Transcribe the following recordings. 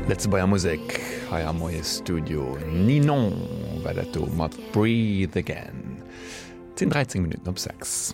Letzte beier Musik haier moie Studio Ninon war dat do mat Breathe Again. 13 Minuten op 6.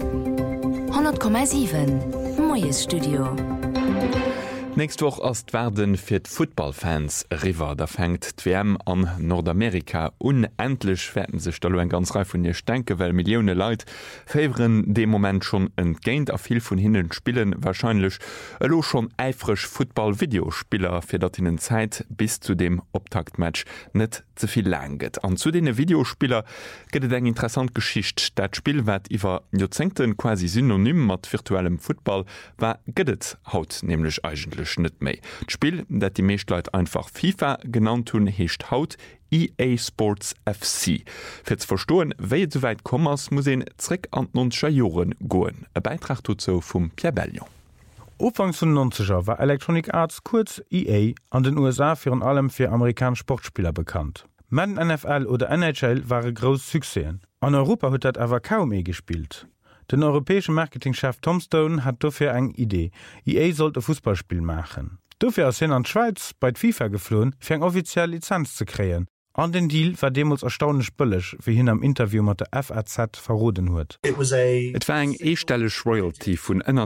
100,7 Moies Studio. Nächst woch ass werden fir d' Footballfans River, da fängt d'WM an Nordamerika unendlich werden sech da en ganz reif vun ihr denke, well Millioune Leiit faveren de moment schon entgéint a viel vun hinnen Spielen wahrscheinlich lo schon eifrisch Football-Videospieler fir dat innen Zeit bis zu dem Optaktmatch net zuviel langet. An zu dene Videospieler gëtt eng interessant Geschicht. Dat Spiel wat iwwer Jozenten quasi synonym mat virtuellem Football war gëtt haut nämlich eigentlich net méi. D'Spiel, dat die Meeschtleit einfach FIFA genannt hun, hecht haut EA Sports FC. Fir ze verstoen, wéi soweit kommers muss en zréck an 90er Joren goen. E Beitrag dazu vum Pierre Bellion. Ufangs vun 90er war Electronic Arts kurz EA an den USA virn allem fir amerikasch Sportspieler bekannt. Madden NFL oder NHL waren gros Succesen. An Europa huet dat awer kaum gespielt. Den europäesche Marketingchef Tom Stone hat dofir eng Idee. EA sollte Fußballspiel machen. Dofir ass hin an FIFA FIFA geflohen, fir eng offiziell Lizenz zu kreen. An den Deal war demos erstaunlich bëllech, wie hin am Interview mat der FAZ verroden huet. Et war eng estellech Royalty vun ënner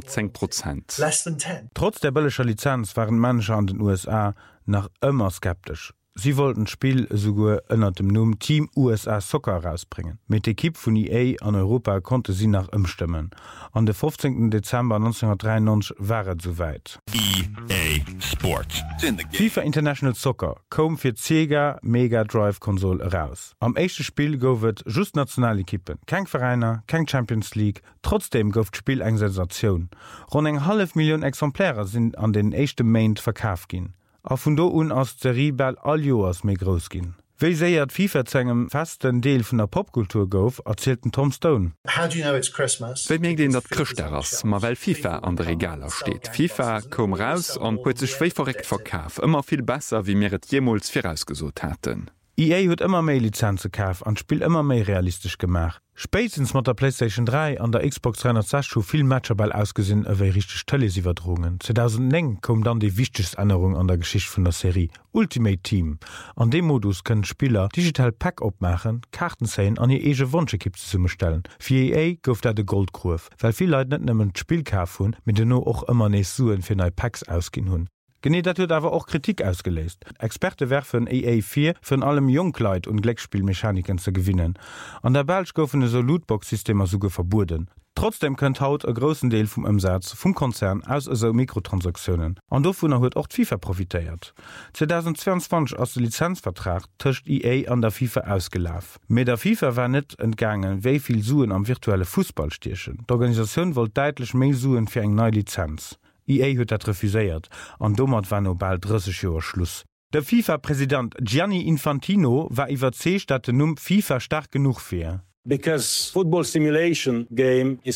10%. Trotz der bëllescher Lizenz waren Manager an den USA nach ëmmer skeptisch. Sie wollten Spiel sogar ënner dem Numm Team USA Soccer rausbringen. Mit Equipe vun EA an Europa konnte sie nach ëmstimmen. An den 15. Dezember 1993 war es soweit. EA Sports. FIFA International Soccer kom fir Sega Mega Drive Konsole raus. Am echte Spiel goufet just Nationalekippen, kein Vereiner, kein Champions League, trotzdem gouft Spiel eng Sensation. Rund 500.000 Exemplare sind an den echte Main verkauft gin. A vun do un ass Zeribel all Joers méi gros ginn. Wéi séiert FIFA zegem festen Deel vun der Popkultur gouf, erzielten Tom Stone. Wéi még den dat Krcht ass, ma well FIFA an der Regaler steet. FIFA kom raus an huet sech schwéi verrekt verkaaf, ëmmer viel besser wie mir et jemols firausgesot hatten. EA huet immer méi Lizenze kaf an Spiel immer méi realistisch gemach. Spätestens mat der PlayStation 3 an der Xbox 360 viel Matcherball ausgesinn ewéi richtig Telesiwerdrohungen. 2009 kom dann die wichtigste Änderung an der Geschichte vun der Serie Ultimate Team. An dem Modus können Spieler digital Pack opmachen, Karten säen an ihr ege Wunschekipp zu stellen. Für EA gouft er de Goldkurve, weil viel Leute net nëmmen Spiel kaf hun, mit den no och immer nees Suen fir neue Packs ausgin hunn. Genet dat huet awer auch Kritik ausgelesest. Experte werfen EA4 vun allem Jungkleit und Gleckspielmechaniken ze gewinnen. An der Belsch goufen so Lootbox-Systemer suge verbuden. Trotzdem könnt haut e großen Deel vum Umsatz vum Konzern aus eso Mikrotransaktionen. An dovun huet auch FIFA profitéiert. 2022 ass de Lizenzvertrag töcht EA an der FIFA ausgelaf. Me der FIFA war net entgangen, wéi viel Suen am virtuelle Fußball stierchen. D'Organisaun wollt deitlich méi Suen fir eng neue Lizenz. EA huet dat refuséiert, an dommert war no bald 30 Joer Schluss. Der FIFA-Präsident Gianni Infantino war iwwerzecht, dat de Numm FIFA stark genug fir. Because football simulation game is